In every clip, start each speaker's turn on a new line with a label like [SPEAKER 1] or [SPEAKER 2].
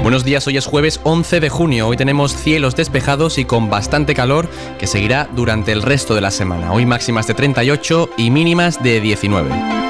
[SPEAKER 1] Buenos días, hoy es jueves 11 de junio, hoy tenemos cielos despejados y con bastante calor que seguirá durante el resto de la semana. Hoy máximas de 38 y mínimas de 19.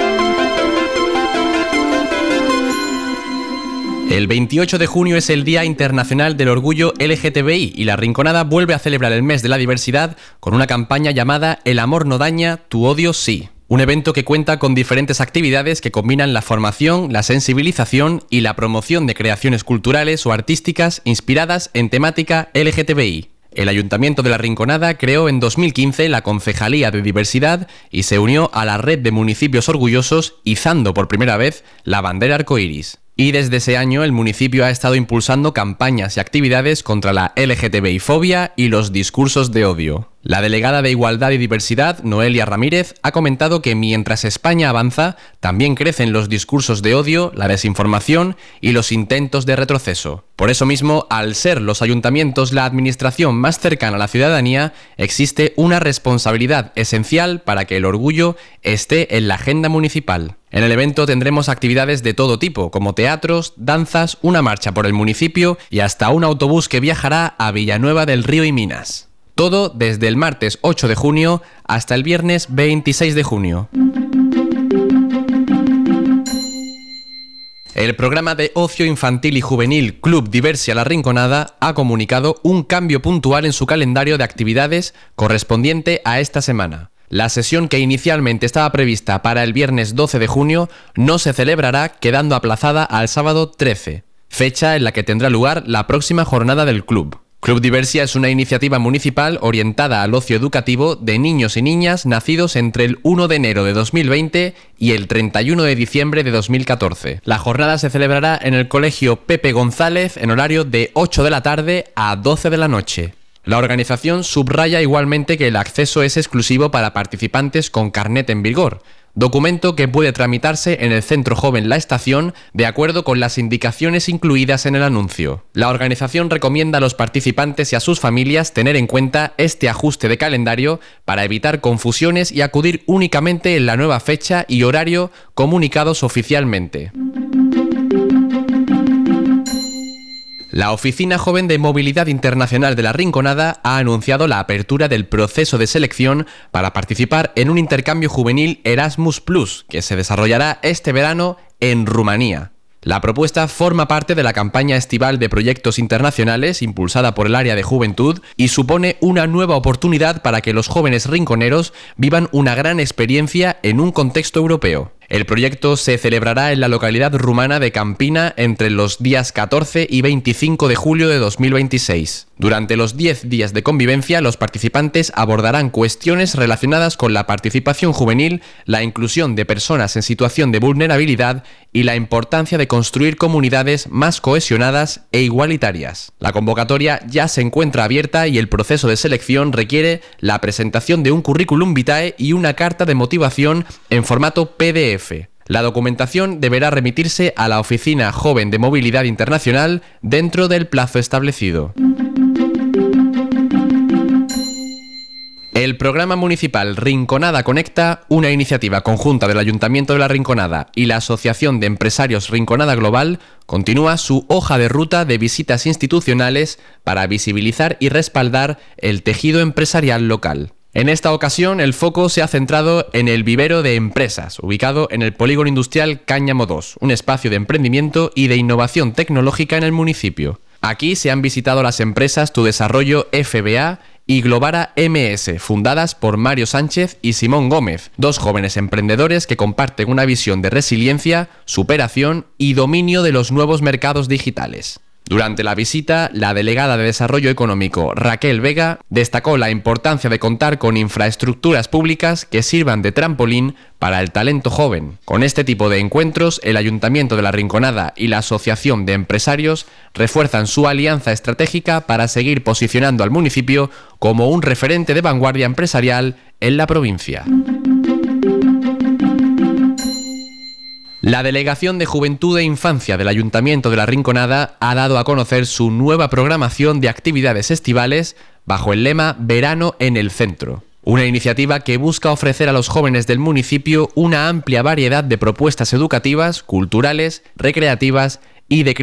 [SPEAKER 1] El 28 de junio es el Día Internacional del Orgullo LGTBI y La Rinconada vuelve a celebrar el mes de la diversidad con una campaña llamada El amor no daña, tu odio sí. Un evento que cuenta con diferentes actividades que combinan la formación, la sensibilización y la promoción de creaciones culturales o artísticas inspiradas en temática LGTBI. El Ayuntamiento de La Rinconada creó en 2015 la Concejalía de Diversidad y se unió a la red de municipios orgullosos izando por primera vez la bandera arcoíris. Y desde ese año el municipio ha estado impulsando campañas y actividades contra la LGTBI-fobia y los discursos de odio. La delegada de Igualdad y Diversidad, Noelia Ramírez, ha comentado que mientras España avanza, también crecen los discursos de odio, la desinformación y los intentos de retroceso. Por eso mismo, al ser los ayuntamientos la administración más cercana a la ciudadanía, existe una responsabilidad esencial para que el orgullo esté en la agenda municipal. En el evento tendremos actividades de todo tipo, como teatros, danzas, una marcha por el municipio y hasta un autobús que viajará a Villanueva del Río y Minas. Todo desde el martes 8 de junio hasta el viernes 26 de junio. El programa de ocio infantil y juvenil Club Diversia La Rinconada ha comunicado un cambio puntual en su calendario de actividades correspondiente a esta semana. La sesión que inicialmente estaba prevista para el viernes 12 de junio no se celebrará, quedando aplazada al sábado 13, fecha en la que tendrá lugar la próxima jornada del club. Club Diversia es una iniciativa municipal orientada al ocio educativo de niños y niñas nacidos entre el 1 de enero de 2020 y el 31 de diciembre de 2014. La jornada se celebrará en el Colegio Pepe González en horario de 8 de la tarde a 12 de la noche. La organización subraya igualmente que el acceso es exclusivo para participantes con carnet en vigor, documento que puede tramitarse en el Centro Joven La Estación de acuerdo con las indicaciones incluidas en el anuncio. La organización recomienda a los participantes y a sus familias tener en cuenta este ajuste de calendario para evitar confusiones y acudir únicamente en la nueva fecha y horario comunicados oficialmente. La Oficina Joven de Movilidad Internacional de La Rinconada ha anunciado la apertura del proceso de selección para participar en un intercambio juvenil Erasmus+, que se desarrollará este verano en Rumanía. La propuesta forma parte de la campaña estival de proyectos internacionales impulsada por el área de juventud y supone una nueva oportunidad para que los jóvenes rinconeros vivan una gran experiencia en un contexto europeo. El proyecto se celebrará en la localidad rumana de Campina entre los días 14 y 25 de julio de 2026. Durante los 10 días de convivencia, los participantes abordarán cuestiones relacionadas con la participación juvenil, la inclusión de personas en situación de vulnerabilidad y la importancia de construir comunidades más cohesionadas e igualitarias. La convocatoria ya se encuentra abierta y el proceso de selección requiere la presentación de un currículum vitae y una carta de motivación en formato PDF. La documentación deberá remitirse a la Oficina Joven de Movilidad Internacional dentro del plazo establecido. El programa municipal Rinconada Conecta, una iniciativa conjunta del Ayuntamiento de La Rinconada y la Asociación de Empresarios Rinconada Global, continúa su hoja de ruta de visitas institucionales para visibilizar y respaldar el tejido empresarial local. En esta ocasión, el foco se ha centrado en el vivero de empresas, ubicado en el Polígono Industrial Cáñamo 2, un espacio de emprendimiento y de innovación tecnológica en el municipio. Aquí se han visitado las empresas Tu Desarrollo FBA y Globara MS, fundadas por Mario Sánchez y Simón Gómez, dos jóvenes emprendedores que comparten una visión de resiliencia, superación y dominio de los nuevos mercados digitales. Durante la visita, la delegada de Desarrollo Económico, Raquel Vega, destacó la importancia de contar con infraestructuras públicas que sirvan de trampolín para el talento joven. Con este tipo de encuentros, el Ayuntamiento de La Rinconada y la Asociación de Empresarios refuerzan su alianza estratégica para seguir posicionando al municipio como un referente de vanguardia empresarial en la provincia. La Delegación de Juventud e Infancia del Ayuntamiento de La Rinconada ha dado a conocer su nueva programación de actividades estivales bajo el lema Verano en el Centro. Una iniciativa que busca ofrecer a los jóvenes del municipio una amplia variedad de propuestas educativas, culturales, recreativas y de